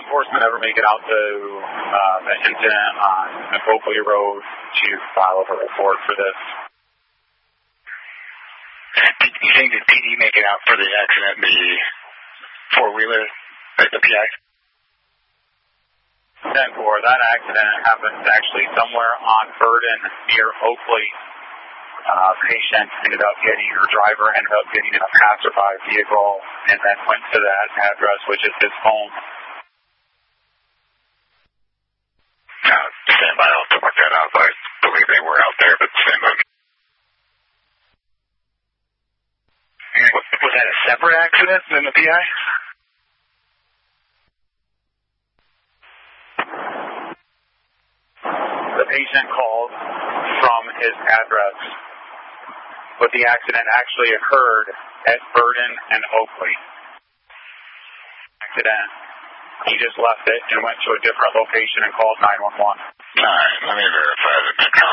enforcement ever make it out to the incident on Oakley Road to file a report for this? Did you think did PD make it out for the accident, the four-wheeler, the PI? That accident happened actually somewhere on Burden near Oakley. Driver ended up getting in a passerby vehicle and then went to that address, which is his home. Stand by, I'll have to work that out. I believe they were out there, but stand by. Was that a separate accident than the PI? The patient called from his address, but the accident actually occurred at Burden and Oakley. He just left it and went to a different location and called 911. All right, let me verify that.